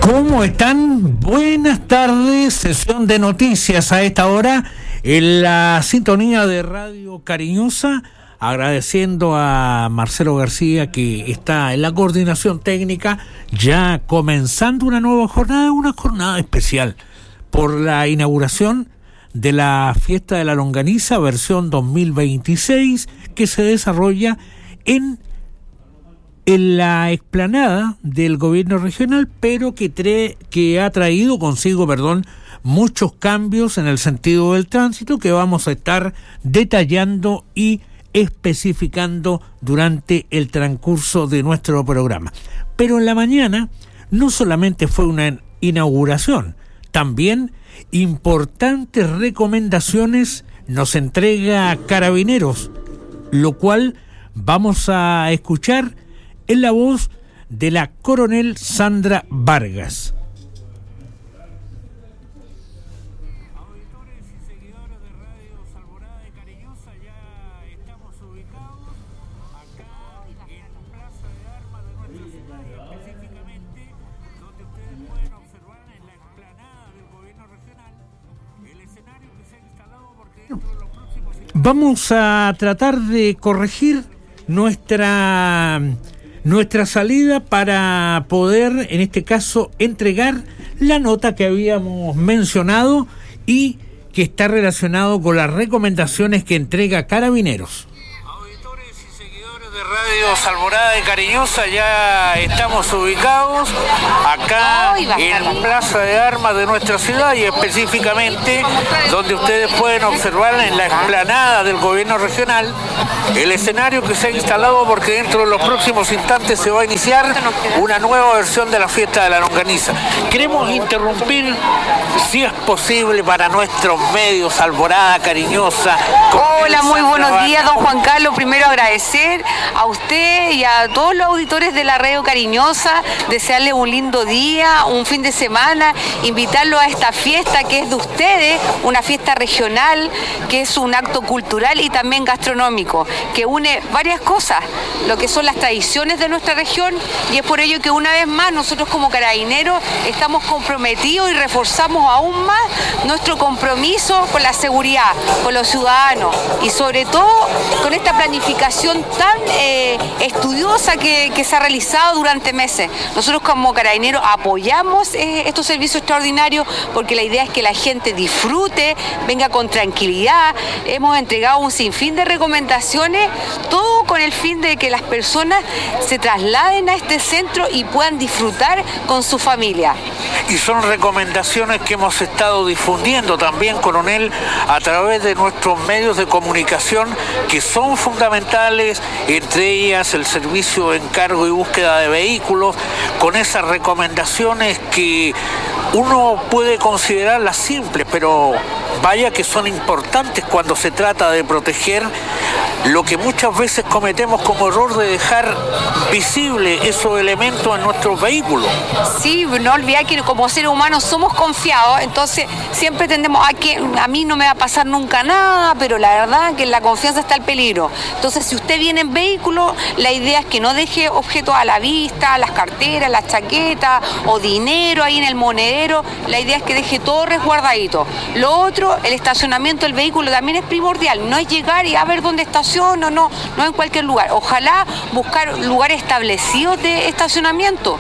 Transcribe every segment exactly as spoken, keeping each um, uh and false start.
¿Cómo están? Buenas tardes, sesión de noticias a esta hora en la sintonía de Radio Cariñosa, agradeciendo a Marcelo García que está en la coordinación técnica, ya comenzando una nueva jornada, una jornada especial por la inauguración de la Fiesta de la Longaniza versión dos mil veintiséis que se desarrolla en en la explanada del gobierno regional, pero que, tre- que ha traído consigo, perdón, muchos cambios en el sentido del tránsito que vamos a estar detallando y especificando durante el transcurso de nuestro programa. Pero en la mañana no solamente fue una inauguración, también importantes recomendaciones nos entrega Carabineros, lo cual vamos a escuchar en la voz de la coronel Sandra Vargas. Auditores y seguidores de Radio Alborada de Cariñosa, ya estamos ubicados acá en la Plaza de Armas de nuestra ciudad, y específicamente donde ustedes pueden observar en la explanada del gobierno regional el escenario que se ha instalado, porque dentro de los próximos... Vamos a tratar de corregir nuestra... nuestra salida para poder, en este caso, entregar la nota que habíamos mencionado y que está relacionado con las recomendaciones que entrega Carabineros. Auditores y seguidores de Radio Alborada de Cariñosa, ya estamos ubicados acá en la Plaza de Armas de nuestra ciudad, y específicamente donde ustedes pueden observar en la explanada del gobierno regional el escenario que se ha instalado, porque dentro de los próximos instantes se va a iniciar una nueva versión de la Fiesta de la Longaniza. Queremos interrumpir, si es posible, para nuestros medios Alborada Cariñosa. Hola, muy buenos días, don Juan Carlos. Primero agradecer a usted y a todos los auditores de la Radio Cariñosa, desearles un lindo día, un fin de semana, invitarlos a esta fiesta que es de ustedes, una fiesta regional, que es un acto cultural y también gastronómico, que une varias cosas, lo que son las tradiciones de nuestra región, y es por ello que una vez más nosotros como Carabineros estamos comprometidos y reforzamos aún más nuestro compromiso con la seguridad, con los ciudadanos, y sobre todo con esta planificación tan eh, estudiosa que, que se ha realizado durante meses. Nosotros como Carabineros apoyamos eh, estos servicios extraordinarios, porque la idea es que la gente disfrute, venga con tranquilidad. Hemos entregado un sinfín de recomendaciones, todo con el fin de que las personas se trasladen a este centro y puedan disfrutar con su familia. Y son recomendaciones que hemos estado difundiendo también, coronel, a través de nuestros medios de comunicación, que son fundamentales, entre ellas el servicio de encargo y búsqueda de vehículos, con esas recomendaciones que uno puede considerarlas simples, pero vaya que son importantes cuando se trata de proteger lo que muchas veces cometemos como error, de dejar visible esos elementos en nuestros vehículos. Sí, no olvidar que como seres humanos somos confiados, entonces siempre tendemos a que a mí no me va a pasar nunca nada, pero la verdad que en la confianza está el peligro. Entonces, si usted viene en vehículo, la idea es que no deje objetos a la vista, las carteras, las chaquetas o dinero ahí en el monedero. La idea es que deje todo resguardadito. Lo otro, el estacionamiento del vehículo también es primordial. No es llegar y a ver dónde estaciona, no, no, no en cualquier lugar. Ojalá buscar lugares establecidos de estacionamiento,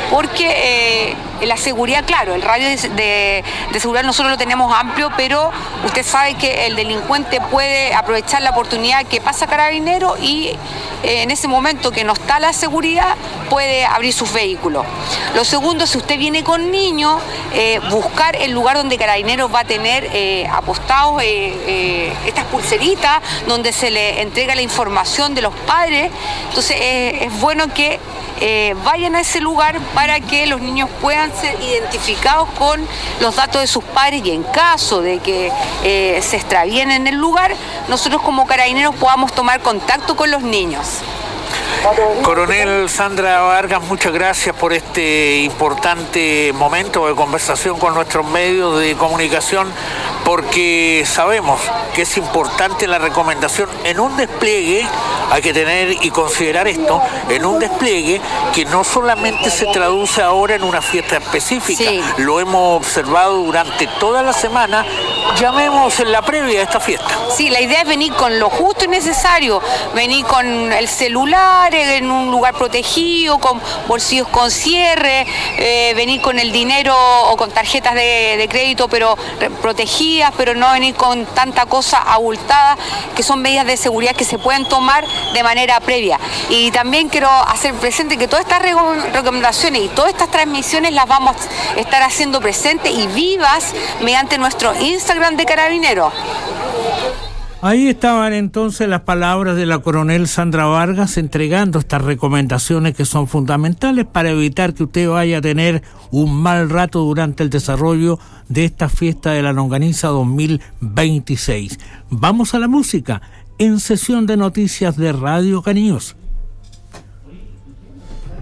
porque eh, la seguridad, claro, el radio de, de, de seguridad nosotros lo tenemos amplio, pero usted sabe que el delincuente puede aprovechar la oportunidad que pasa Carabinero y eh, en ese momento que no está la seguridad puede abrir sus vehículos. Lo segundo, si usted viene con niños, eh, buscar el lugar donde Carabineros va a tener eh, apostados eh, eh, estas pulseritas donde se le entrega la información de los padres. Entonces eh, es bueno que eh, vayan a ese lugar para que los niños puedan ser identificados con los datos de sus padres, y en caso de que eh, se extravíen en el lugar, nosotros como Carabineros podamos tomar contacto con los niños. Coronel Sandra Vargas, muchas gracias por este importante momento de conversación con nuestros medios de comunicación, porque sabemos que es importante la recomendación en un despliegue hay que tener y considerar esto en un despliegue que no solamente se traduce ahora en una fiesta específica, sí. Lo hemos observado durante toda la semana, llamemos en la previa de esta fiesta. Sí, la idea es venir con lo justo y necesario, venir con el celular en un lugar protegido, con bolsillos con cierre, eh, venir con el dinero o con tarjetas de, de crédito pero protegidas, pero no venir con tanta cosa abultada, que son medidas de seguridad que se pueden tomar de manera previa. Y también quiero hacer presente que todas estas recomendaciones y todas estas transmisiones las vamos a estar haciendo presentes y vivas mediante nuestro Instagram de Carabineros. Ahí estaban entonces las palabras de la coronel Sandra Vargas entregando estas recomendaciones que son fundamentales para evitar que usted vaya a tener un mal rato durante el desarrollo de esta fiesta de la longaniza dos mil veintiséis. Vamos a la música en Sesión de Noticias de Radio Cariñosa.